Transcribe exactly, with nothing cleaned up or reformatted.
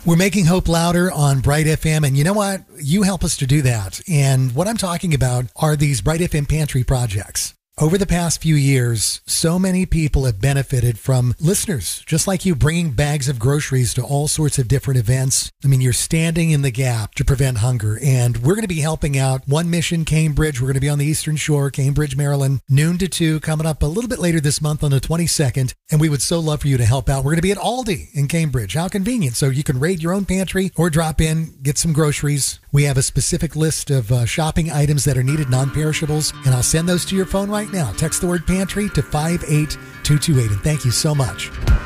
We're making hope louder on Bright F M, and you know what? You help us to do that. And what I'm talking about are these Bright F M pantry projects. Over the past few years, so many people have benefited from listeners, just like you, bringing bags of groceries to all sorts of different events. I mean, you're standing in the gap to prevent hunger, and we're going to be helping out One Mission Cambridge. We're going to be on the Eastern Shore, Cambridge, Maryland, noon to two, coming up a little bit later this month on the twenty-second, and we would so love for you to help out. We're going to be at Aldi in Cambridge. How convenient. So you can raid your own pantry or drop in, get some groceries. We have a specific list of uh, shopping items that are needed, non-perishables, and I'll send those to your phone right now. Text the word pantry to five eight two two eight, and thank you so much.